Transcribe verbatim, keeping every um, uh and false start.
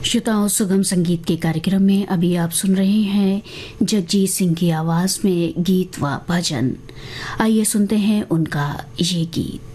श्रोताओं, सुगम संगीत के कार्यक्रम में अभी आप सुन रहे हैं जगजीत सिंह की आवाज में गीत व भजन। आइए सुनते हैं उनका ये गीत।